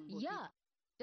या संबोधित।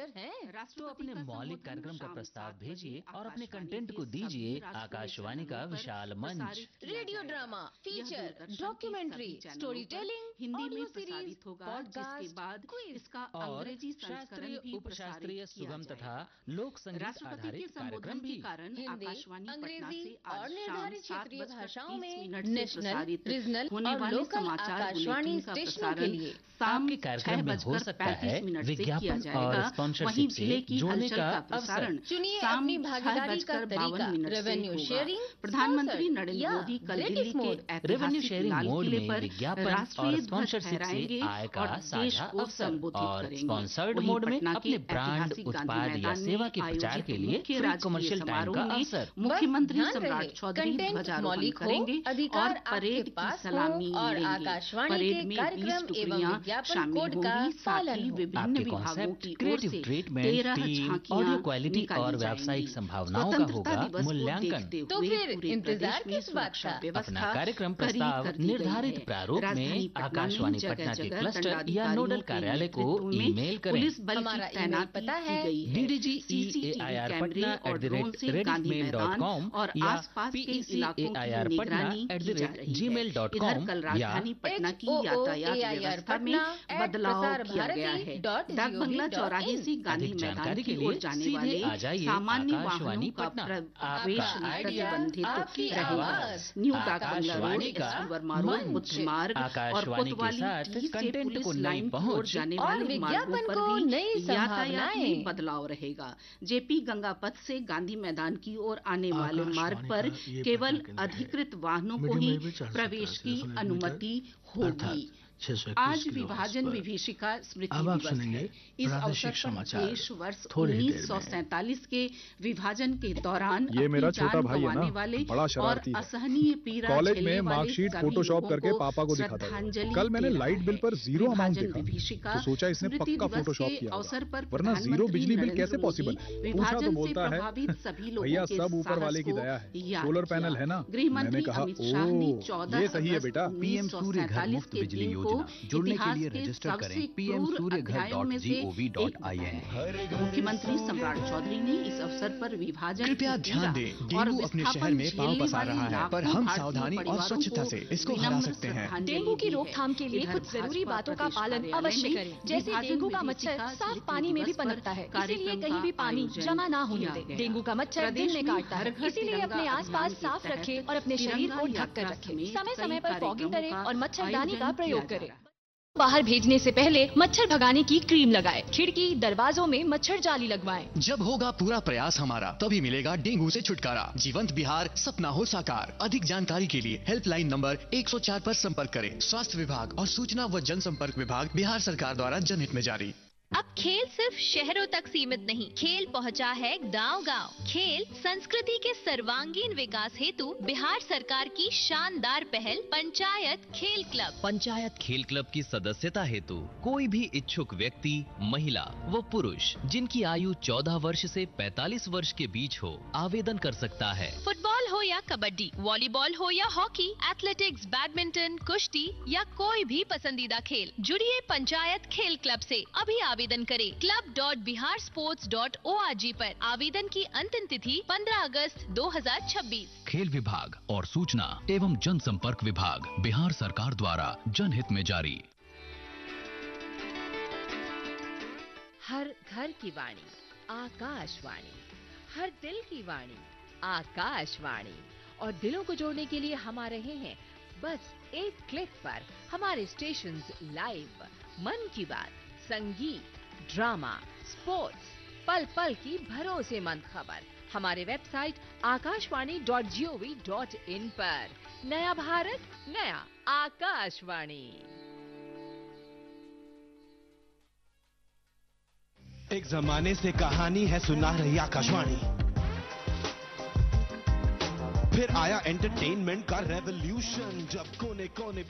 हैं तो अपने मौलिक कार्यक्रम का प्रस्ताव भेजिए और अपने कंटेंट को दीजिए आकाशवाणी का विशाल मंच। Radio drama, feature, documentary, story telling, Hindi में ऑडियो सीरीज, प्रसारित होगा, जिसके पॉडकास्ट, बाद क्विज इसका और अंग्रेजी संस्करण शास्त्रीय भी उपशास्त्रीय प्रसारित किया सुगम तथा जाएगा। लोक संगीत राष्ट्रपति के आधारित कार्यक्रम संबोधन के भी। कारण हिंदी, आकाशवाणी पटना अंग्रेजी से और आज शाम निर्धारित क्षेत्रीय 7:30 भाषाओं में मिनट से नेशनल, प्रसारित रीजनल होने और वाले लोकल समाचार आकाशवाणी बुलेटिन का स्टेशनों के प्रसारण लिए शाम आपके कार्यक्रम में हो सकता है 6:35 मिनट से किया विज्ञापन जाएगा। और वहीं स्पॉन्सरशिप जिले से की जोड़ने हलचल का का अवसर। प्रसारण चुनिए शाम अपनी भागीदारी का 6:52 तरीका। से रेवेन्यू होगा। शेयरिंग, प्रधानमंत्री स्पॉन्सर्ड नरेंद्र या मोदी कल ब्रिटिश दिल्ली के मोड। रेवेन्यू ऐतिहासिक शेयरिंग लाल मोड किले में पर विज्ञापन राष्ट्रीय और ध्वज स्पॉन्सरशिप से फहराएंगे आय का और देश साझा को अवसर संबोधित और करेंगे। स्पॉन्सर्ड वहीं मोड में पटना के अपने ब्रांड, ऐतिहासिक गांधी उत्पाद या मैदान सेवा में के प्रचार आयोजित के लिए मुख्य फ्री राजकीय कमर्शियल टाइम समारोह का में अवसर। मुख्यमंत्री ध्यान सम्राट रहे, चौधरी कंटेंट ध्वजारोहण मौलिक हो, करेंगे अधिकार और परेड आपके की पास हो सलामी और लेंगे। आकाशवाणी परेड के में 20 कार्यक्रम एवं टुकड़ियां विज्ञापन शामिल कोड का होंगी। साथ पालन ही हो। विभिन्न आपके विभागों कॉन्सेप्ट, की ओर क्रिएटिव से ट्रीटमेंट, 13 थीम, झांकियां ऑडियो क्वालिटी निकाली और व्यावसायिक जाएंगी। संभावनाओं का स्वतंत्रता होगा दिवस को मूल्यांकन। देखते तो हुए फिर पूरे इंतजार प्रदेश में किस बात सुरक्षा का? अपना व्यवस्था कार्यक्रम कड़ी प्रस्ताव कर दी गई निर्धारित है। प्रारूप राजधानी में पटना आकाशवाणी जगह पटना के जगह क्लस्टर या दंडाधिकारियों नोडल के कार्यालय को नेतृत्व में ईमेल करें। पुलिस बल हमारा की ईमेल तैनाती पता की है गई है। ddgeair कैमरे और ड्रोन से गांधी मैदान patna@rediffmail.com और या आसपास के इलाकों की PECAIR निगरानी की जा रही है। patna@gmail.com इधर कल राजधानी पटना की यातायात व्यवस्था में बदलाव किया गया है। डाक बंगला चौराहे से गांधी अधिक मैदान जानकारी की के ओर लिए जाने सीधे वाले आ जाइए सामान्य आकाशवाणी वाहनों का पटना। प्रवेश आपका आइडिया, प्रतिबंधित आपकी रहेगा। आवाज, न्यू डाक बंगला रोड, आकाशवाणी का एसपी वर्मा रोड, मंच। मुख्य मार्ग और आकाशवाणी के कोतवाली साथ टी से कंटेंट पुलिस को नई लाइन की ओर पहुंच जाने और वाले मार्गों विज्ञापन पर को भी नई यातायात में संभावनाएं। बदलाव रहेगा। जेपी गंगा पथ से गांधी मैदान की ओर आने वाले मार्ग पर आकाशवाणी का ये केवल पटना केंद्र है। अधिकृत वाहनों को मीडियम ही वेव भी 400 प्रवेश की किलोमीटर अनुमति अर्थात होगी। 621 आज किलोहर्ट्ज विभाजन पर। विभीषिका स्मृति अब आप दिवस सुनेंगे है। इस प्रादेशिक अवसर पर समाचार देश वर्ष थोड़ी ही देर में। 1947 के विभाजन के दौरान ये मेरा अपनी छोटा जान भाई है ना, गंवाने वाले बड़ा और शरारती है। असहनीय पीड़ा कॉलेज झेलने में वाले मार्कशीट सभी फोटोशॉप लोगों करके पापा को दिखाता था। श्रद्धांजलि कल मैंने दे लाइट रहा बिल है। पर जीरो अमाउंट विभाजन देखा विभीषिका तो सोचा इसने स्मृति पक्का दिवस फोटोशॉप के किया अवसर होगा, पर वरना जीरो प्रधानमंत्री बिजली बिल नरेंद्र कैसे मोदी पॉसिबल है। पूछा विभाजन तो से बोलता है प्रभावित सभी लोगों भैया के सब ऊपर वाले साहस की को दया है, याद सोलर किया। पैनल है ना। गृह मैंने मंत्री कहा अमित शाह ने ओ 14 ये सही है अगस्त बेटा। पीएम सूर्य घर 1947 मुफ्त के बिजली दिन को योजना जुड़ने के इतिहास लिए के रजिस्टर सबसे करें क्रूर अध्यायों में से एक pmsuryaghar.gov.in। बताया। मुख्यमंत्री सम्राट चौधरी ने इस अवसर पर विभाजन कृपया की ध्यान पीड़ा दें, और डेंगू अपने विस्थापन शहर में पांव झेलने पसार वाले रहा है, लाखों पर हम भारतीय सावधानी और परिवारों स्वच्छता को से इसको हरा विनम्र सकते हैं। श्रद्धांजलि डेंगू की दी है। रोकथाम के लिए इधर कुछ जरूरी भाजपा बातों का प्रदेश पालन कार्यालय अवश्य में करें। जैसे विभाजन डेंगू का विभीषिका मच्छर साफ स्मृति पानी में भी दिवस पर पनपता है, इसीलिए कार्यक्रम कहीं भी का पानी आयोजन जमा ना होने किया दें। गया। डेंगू का मच्छर दिल प्रदेश में में काटता हर है, घर इसीलिए तिरंगा अपने आसपास अभियान के साफ तहत रखें और अपने शरीर को तिरंगा ढक कर यात्रा रखें। समेत समय कई समय पर फॉगिंग करें कार्यक्रमों का और मच्छरदानी का आयोजन प्रयोग किया जा करें। रहा है। बाहर भेजने से पहले मच्छर भगाने की क्रीम लगाएं। खिड़की दरवाजों में मच्छर जाली लगवाएं। जब होगा पूरा प्रयास हमारा, तभी मिलेगा डेंगू से छुटकारा। जीवंत बिहार सपना हो साकार। अधिक जानकारी के लिए हेल्पलाइन नंबर 104 पर संपर्क करें। स्वास्थ्य विभाग और सूचना व जनसंपर्क विभाग बिहार सरकार द्वारा जनहित में जारी। अब खेल सिर्फ शहरों तक सीमित नहीं, खेल पहुंचा है गांव-गांव। खेल संस्कृति के सर्वांगीण विकास हेतु बिहार सरकार की शानदार पहल पंचायत खेल क्लब। पंचायत खेल क्लब की सदस्यता हेतु कोई भी इच्छुक व्यक्ति, महिला व पुरुष जिनकी आयु 14 वर्ष से 45 वर्ष के बीच हो, आवेदन कर सकता है। फुटबॉल हो या कबड्डी, वॉलीबॉल हो या हॉकी, एथलेटिक्स, बैडमिंटन, कुश्ती या कोई भी पसंदीदा खेल, जुड़िए पंचायत खेल क्लब से। अभी आवेदन करें club.biharsports.org पर। आवेदन की अंतिम तिथि 15 अगस्त 2026। खेल विभाग और सूचना एवं जनसंपर्क विभाग बिहार सरकार द्वारा जनहित में जारी। हर घर की वाणी आकाशवाणी, हर दिल की वाणी आकाशवाणी। और दिलों को जोड़ने के लिए हम आ रहे हैं बस एक क्लिक पर। हमारे स्टेशंस लाइव, मन की बात, संगीत, ड्रामा, स्पोर्ट्स, पल पल की भरोसेमंद खबर हमारे वेबसाइट आकाशवाणी.gov.in पर। नया भारत, नया आकाशवाणी। एक जमाने से कहानी है सुना रही आकाशवाणी, फिर आया एंटरटेनमेंट का रेवोल्यूशन, जब कोने कोने